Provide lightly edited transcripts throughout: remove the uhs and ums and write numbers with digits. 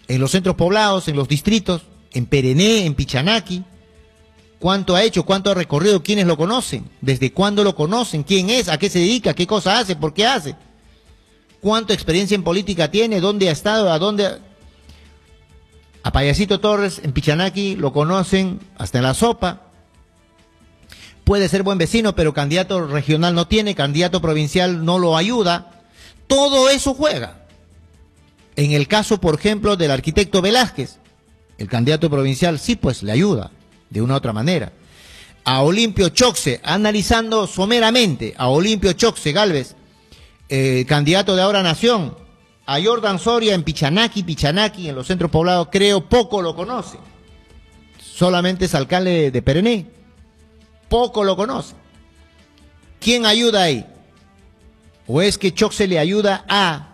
en los centros poblados, en los distritos, en Perené, en Pichanaki. ¿Cuánto ha hecho? ¿Cuánto ha recorrido? ¿Quiénes lo conocen? ¿Desde cuándo lo conocen? ¿Quién es? ¿A qué se dedica? ¿Qué cosa hace? ¿Por qué hace? ¿Cuánta experiencia en política tiene? ¿Dónde ha estado? ¿A dónde? A Payasito Torres en Pichanaki lo conocen hasta en la sopa. Puede ser buen vecino, pero candidato regional no tiene, candidato provincial no lo ayuda. Todo eso juega. En el caso, por ejemplo, del arquitecto Velázquez, el candidato provincial sí, pues le ayuda de una u otra manera. A Olimpio Choxe, analizando someramente, a Olimpio Choxe Gálvez, candidato de Ahora Nación, a Jordan Soria en Pichanaki, en los centros poblados, creo poco lo conoce. Solamente es alcalde de Perené. Poco lo conoce. ¿Quién ayuda ahí? ¿O es que Choxe le ayuda a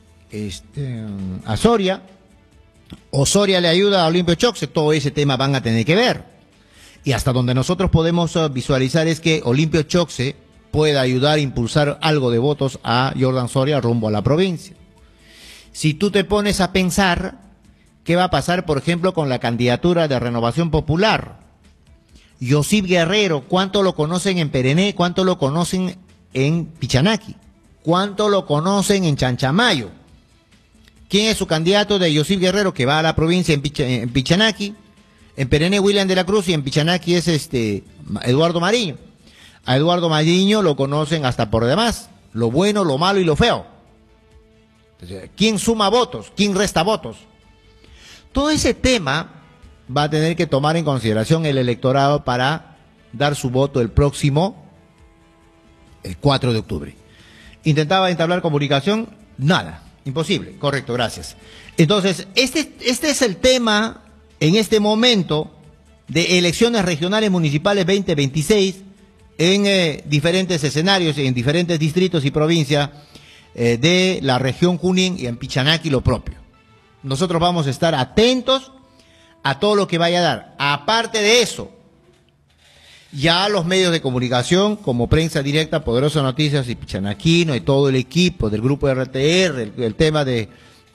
Soria? ¿O Soria le ayuda a Olimpio Choxe? Todo ese tema van a tener que ver. Y hasta donde nosotros podemos visualizar es que Olimpio Choxe pueda ayudar a impulsar algo de votos a Jordan Soria rumbo a la provincia. Si tú te pones a pensar, ¿qué va a pasar, por ejemplo, con la candidatura de Renovación Popular? Yosif Guerrero, ¿cuánto lo conocen en Perené? ¿Cuánto lo conocen en Pichanaki? ¿Cuánto lo conocen en Chanchamayo? ¿Quién es su candidato de Yosif Guerrero que va a la provincia en Pichanaki? En Perené, William de la Cruz, y en Pichanaki es Eduardo Mariño. A Eduardo Mariño lo conocen hasta por demás, lo bueno, lo malo y lo feo. Entonces, ¿quién suma votos? ¿Quién resta votos? Todo ese tema va a tener que tomar en consideración el electorado para dar su voto el próximo 4 de octubre. Intentaba entablar comunicación, nada, imposible. Correcto, gracias. Entonces, este es el tema en este momento de elecciones regionales municipales 2026 en diferentes escenarios, en diferentes distritos y provincias de la región Junín y en Pichanaki lo propio. Nosotros vamos a estar atentos a todo lo que vaya a dar. Aparte de eso, ya los medios de comunicación como Prensa Directa, Poderosa Noticias y Pichanaquino y todo el equipo del grupo RTR, el tema de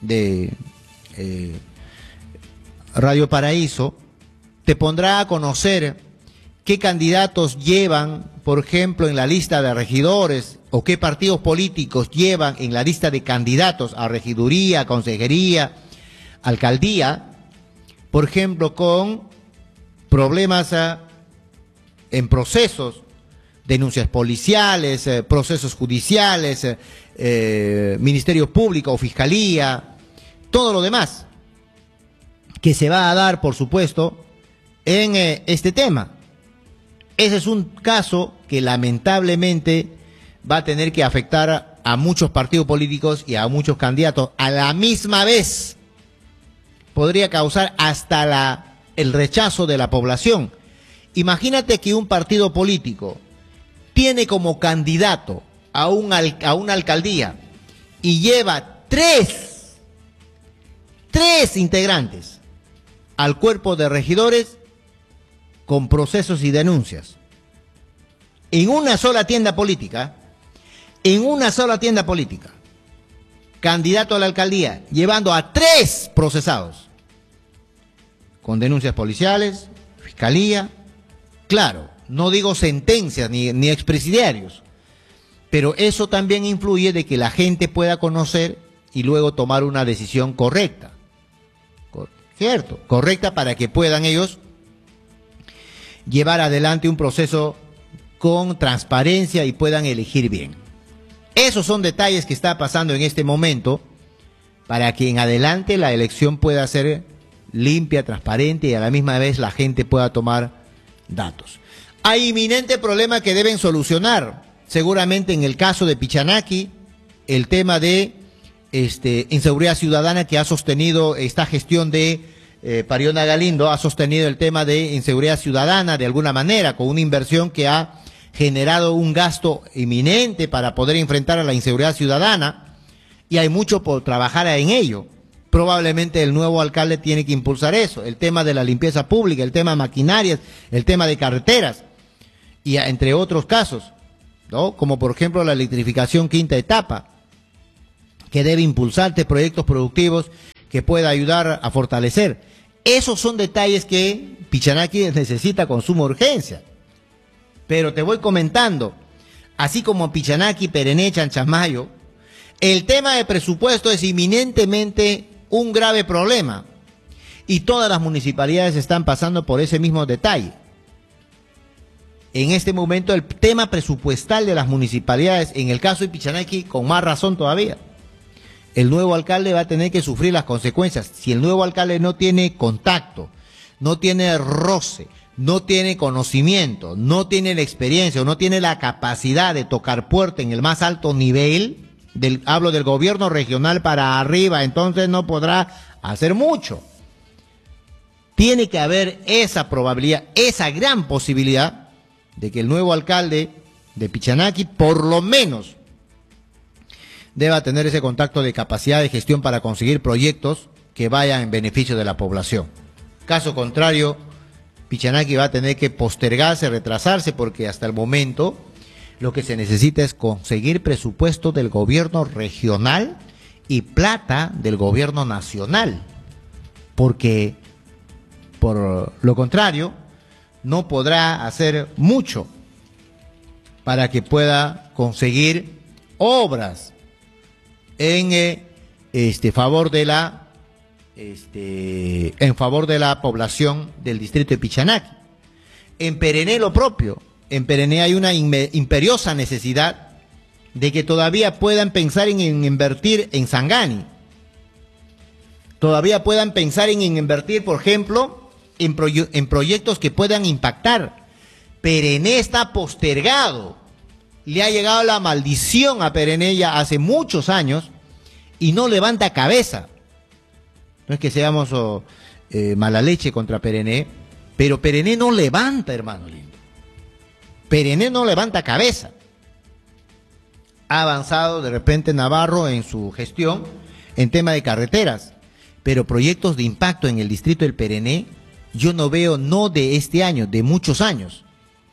Radio Paraíso, te pondrá a conocer qué candidatos llevan, por ejemplo, en la lista de regidores o qué partidos políticos llevan en la lista de candidatos a regiduría, consejería, alcaldía, por ejemplo, con problemas en procesos, denuncias policiales, procesos judiciales, Ministerio Público o Fiscalía, todo lo demás que se va a dar, por supuesto, en este tema. Ese es un caso que lamentablemente va a tener que afectar a muchos partidos políticos y a muchos candidatos a la misma vez. Podría causar hasta el rechazo de la población. Imagínate que un partido político tiene como candidato a una alcaldía y lleva tres integrantes al cuerpo de regidores con procesos y denuncias. En una sola tienda política, candidato a la alcaldía, llevando a 3 procesados, con denuncias policiales, fiscalía, claro, no digo sentencias ni expresidiarios, pero eso también influye de que la gente pueda conocer y luego tomar una decisión correcta. ¿Cierto? Correcta para que puedan ellos llevar adelante un proceso con transparencia y puedan elegir bien. Esos son detalles que está pasando en este momento para que en adelante la elección pueda ser limpia, transparente y a la misma vez la gente pueda tomar datos. Hay inminente problema que deben solucionar. Seguramente en el caso de Pichanaki, el tema de inseguridad ciudadana que ha sostenido esta gestión de Pariona Galindo, ha sostenido el tema de inseguridad ciudadana de alguna manera, con una inversión que ha generado un gasto inminente para poder enfrentar a la inseguridad ciudadana, y hay mucho por trabajar en ello. Probablemente el nuevo alcalde tiene que impulsar eso, el tema de la limpieza pública, el tema de maquinarias, el tema de carreteras, y entre otros casos, ¿no? Como por ejemplo la electrificación quinta etapa, que debe impulsarte proyectos productivos que pueda ayudar a fortalecer. Esos son detalles que Pichanaki necesita con suma urgencia. Pero te voy comentando, así como Pichanaki, Perené, Chanchamayo, el tema de presupuesto es inminentemente un grave problema. Y todas las municipalidades están pasando por ese mismo detalle. En este momento el tema presupuestal de las municipalidades, en el caso de Pichanaki, con más razón todavía. El nuevo alcalde va a tener que sufrir las consecuencias. Si el nuevo alcalde no tiene contacto, no tiene roce, no tiene conocimiento, no tiene la experiencia o no tiene la capacidad de tocar puerta en el más alto nivel, hablo del gobierno regional para arriba, entonces no podrá hacer mucho. Tiene que haber esa probabilidad, esa gran posibilidad de que el nuevo alcalde de Pichanaki por lo menos deba tener ese contacto de capacidad de gestión para conseguir proyectos que vayan en beneficio de la población. Caso contrario, Pichanaki va a tener que postergarse, retrasarse, porque hasta el momento lo que se necesita es conseguir presupuesto del gobierno regional y plata del gobierno nacional, porque por lo contrario no podrá hacer mucho para que pueda conseguir obras en favor de la población del distrito de Pichanaki. En Perené lo propio. En Perené hay una imperiosa necesidad de que todavía puedan pensar en invertir en Sangani. Todavía puedan pensar en invertir, por ejemplo, en proyectos que puedan impactar. Perené está postergado. Le ha llegado la maldición a Perené ya hace muchos años y no levanta cabeza. No es que seamos mala leche contra Perené, pero Perené no levanta, hermano lindo. Perené no levanta cabeza. Ha avanzado de repente Navarro en su gestión en tema de carreteras, pero proyectos de impacto en el distrito del Perené yo no veo, no de este año, de muchos años.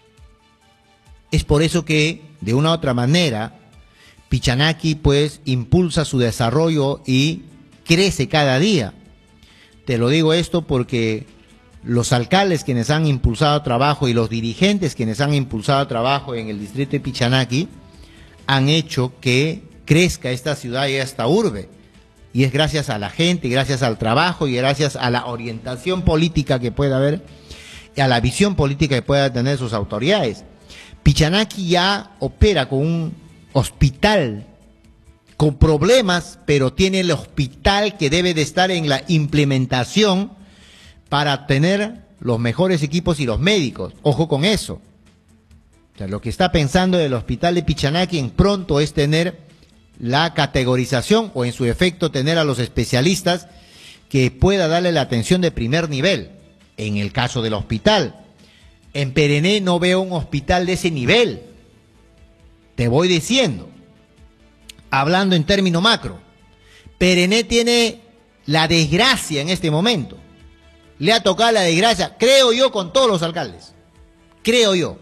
Es por eso que, de una u otra manera, Pichanaki pues impulsa su desarrollo y crece cada día. Te lo digo esto porque los alcaldes quienes han impulsado trabajo y los dirigentes quienes han impulsado trabajo en el distrito de Pichanaki han hecho que crezca esta ciudad y esta urbe. Y es gracias a la gente, gracias al trabajo y gracias a la orientación política que pueda haber, y a la visión política que puedan tener sus autoridades. Pichanaki ya opera con un hospital con problemas, pero tiene el hospital que debe de estar en la implementación para tener los mejores equipos y los médicos. Ojo con eso. O sea, lo que está pensando el hospital de Pichanaki en pronto es tener la categorización o en su efecto tener a los especialistas que pueda darle la atención de primer nivel. En el caso del hospital, en Perené no veo un hospital de ese nivel. Te voy diciendo, hablando en término macro, Perené tiene la desgracia en este momento. Le ha tocado la desgracia, creo yo, con todos los alcaldes. Creo yo.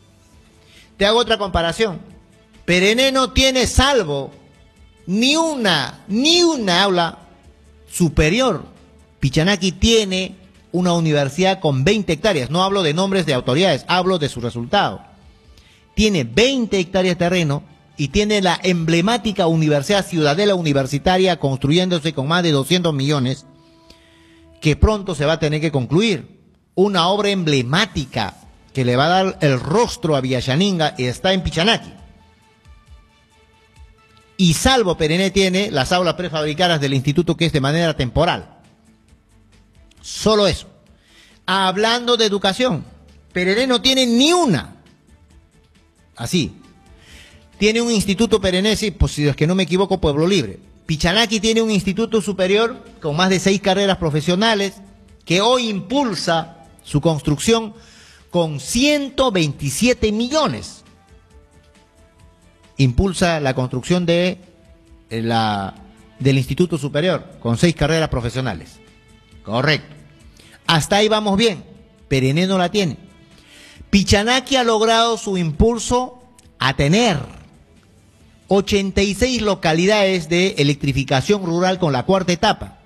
Te hago otra comparación. Perené no tiene salvo ni una aula superior. Pichanaki tiene una universidad con 20 hectáreas. No hablo de nombres de autoridades, hablo de su resultado. Tiene 20 hectáreas de terreno y tiene la emblemática Universidad Ciudadela Universitaria construyéndose con más de 200 millones que pronto se va a tener que concluir. Una obra emblemática que le va a dar el rostro a Villachaninga y está en Pichanaki. Y salvo Perené tiene las aulas prefabricadas del instituto que es de manera temporal. Solo eso. Hablando de educación, Perené no tiene ni una. Así. Tiene un instituto Perené, sí, pues si es que no me equivoco, Pueblo Libre. Pichanaki tiene un instituto superior con más de 6 carreras profesionales que hoy impulsa su construcción con 127 millones. Impulsa la construcción del Instituto Superior, con 6 carreras profesionales. Correcto. Hasta ahí vamos bien. Perené no la tiene. Pichanaki ha logrado su impulso a tener 86 localidades de electrificación rural con la 4ª etapa.